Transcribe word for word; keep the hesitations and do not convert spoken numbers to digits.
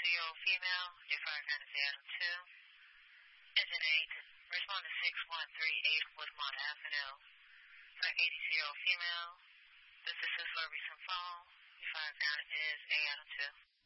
zero female, your fire count is Adam two. Engine eight, respond to six one three eight Woodmont Avenue. For eighty female, this is for recent phone, your fire count is Adam two.